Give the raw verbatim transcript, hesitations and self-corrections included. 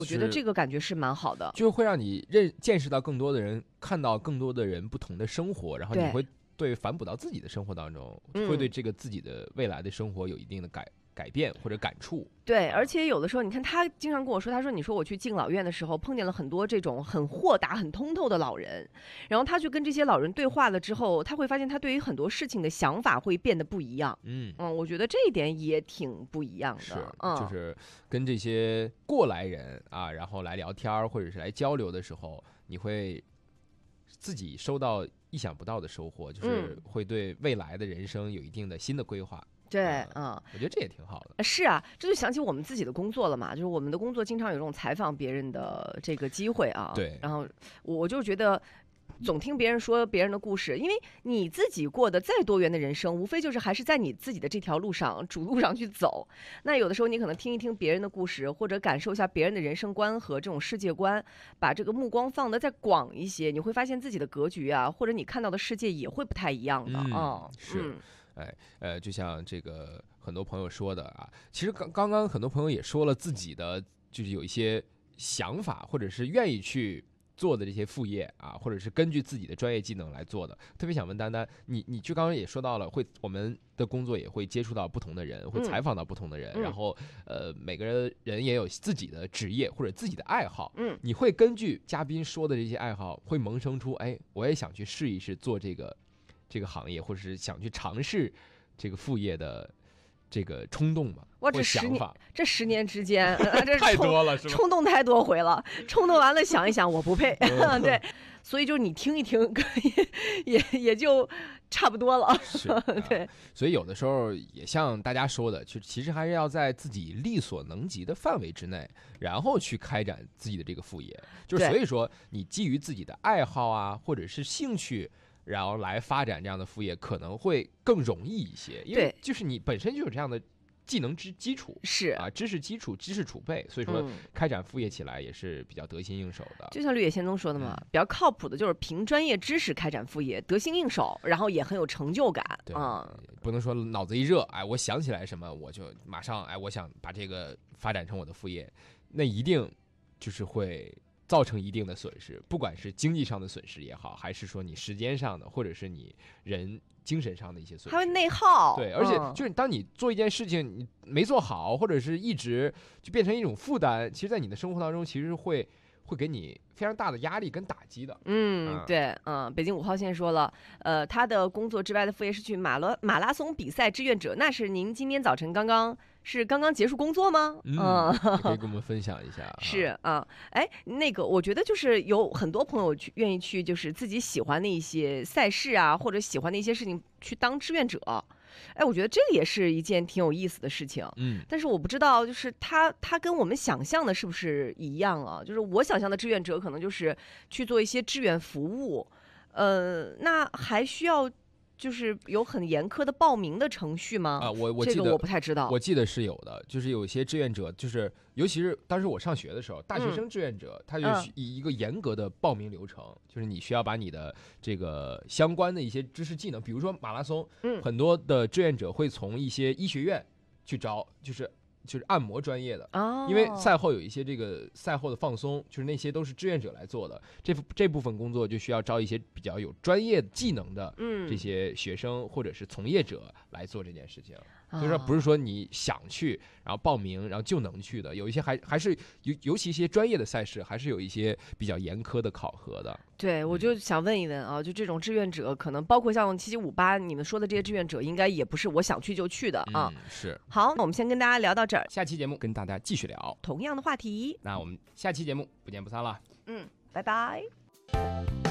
我觉得这个感觉是蛮好的， 就会让你认见识到更多的人，看到更多的人不同的生活，然后你会对反哺到自己的生活当中， 嗯、 会对这个自己的未来的生活有一定的改改变或者感触。 对，而且有的时候，你看他经常跟我说，他说：“你说我去敬老院的时候，碰见了很多这种很豁达、很通透的老人，然后他去跟这些老人对话了之后，他会发现他对于很多事情的想法会变得不一样。”嗯嗯，我觉得这一点也挺不一样的。 是， 嗯， 就是跟这些过来人啊，然后来聊天或者是来交流的时候，你会自己收到意想不到的收获，就是会对未来的人生有一定的新的规划。 对，嗯， 我觉得这也挺好的。 是啊，这就想起我们自己的工作了嘛，就是我们的工作经常有这种采访别人的这个机会啊。 对， 然后我就觉得总听别人说别人的故事，因为你自己过得再多元的人生，无非就是还是在你自己的这条路上主路上去走。那有的时候你可能听一听别人的故事，或者感受一下别人的人生观和这种世界观，把这个目光放得再广一些，你会发现自己的格局啊，或者你看到的世界也会不太一样的。 嗯， 哦、 是。 嗯哎，呃，就像这个很多朋友说的啊，其实刚刚刚很多朋友也说了自己的，就是有一些想法，或者是愿意去做的这些副业啊，或者是根据自己的专业技能来做的。特别想问丹丹，你你就刚刚也说到了，会我们的工作也会接触到不同的人，会采访到不同的人，嗯、然后呃，每个人人也有自己的职业或者自己的爱好。嗯，你会根据嘉宾说的这些爱好，会萌生出哎，我也想去试一试做这个。这个行业，或者是想去尝试这个副业的这个冲动嘛？ 哇，这十年，这十年之间，这太多了，是吧？ 冲动太多回了，冲动完了想一想，我不配，对，所以就是你听一听，也也也就差不多了。 是， 对。 所以有的时候也像大家说的，就其实还是要在自己力所能及的范围之内，然后去开展自己的这个副业。就是所以说，你基于自己的爱好啊，或者是兴趣。然后来发展这样的副业可能会更容易一些，因为就是你本身就有这样的技能之基础， 是啊，知识基础、知识储备，所以说开展副业起来也是比较得心应手的。 就像绿野仙踪说的嘛，嗯、比较靠谱的就是凭专业知识开展副业，得心应手，然后也很有成就感。 对， 嗯， 不能说脑子一热，哎，我想起来什么我就马上，哎，我想把这个发展成我的副业，那一定就是会。造成一定的损失，不管是经济上的损失也好，还是说你时间上的，或者是你人精神上的一些损失， 还会内耗。 对，而且就是当你做一件事情你没做好，或者是一直就变成一种负担，其实在你的生活当中其实会会给你非常大的压力跟打击的。 嗯，嗯对，嗯，北京五号线说了，呃，他的工作之外的副业是去马拉马拉松比赛志愿者，那是您今天早晨刚刚是刚刚结束工作吗？ 嗯，可以跟我们分享一下。 是啊，哎，那个我觉得就是有很多朋友去愿意去，就是自己喜欢的一些赛事啊，或者喜欢的一些事情去当志愿者。哎，我觉得这个也是一件挺有意思的事情。嗯，但是我不知道，就是他他跟我们想象的是不是一样啊？就是我想象的志愿者可能就是去做一些志愿服务，呃，那还需要。就是有很严苛的报名的程序吗？ 啊，我我记得、 这个、我不太知道。 我记得是有的，就是有些志愿者，就是尤其是当时我上学的时候，大学生志愿者，嗯、他就以一个严格的报名流程，嗯、就是你需要把你的这个相关的一些知识技能，比如说马拉松，嗯，很多的志愿者会从一些医学院去招，就是。就是按摩专业的，哦、因为赛后有一些这个赛后的放松，就是那些都是志愿者来做的。这这部分工作就需要招一些比较有专业技能的这些学生或者是从业者来做这件事情。嗯、所以说不是说你想去然后报名然后就能去的，有一些还还是尤尤其一些专业的赛事还是有一些比较严苛的考核的。 对，我就想问一问啊，就这种志愿者，可能包括像七七五八你们说的这些志愿者，应该也不是我想去就去的啊。 嗯、是。 好，那我们先跟大家聊到这儿， 下期节目跟大家继续聊同样的话题。 那我们下期节目不见不散了。 嗯，拜拜。